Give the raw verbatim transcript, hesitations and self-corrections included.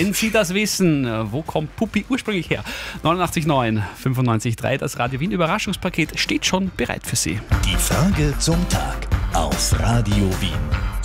Wenn Sie das wissen, wo kommt Puppi ursprünglich her? neunundachtzig Komma neun, fünfundneunzig Komma drei, das Radio Wien Überraschungspaket steht schon bereit für Sie. Die Frage zum Tag auf Radio Wien.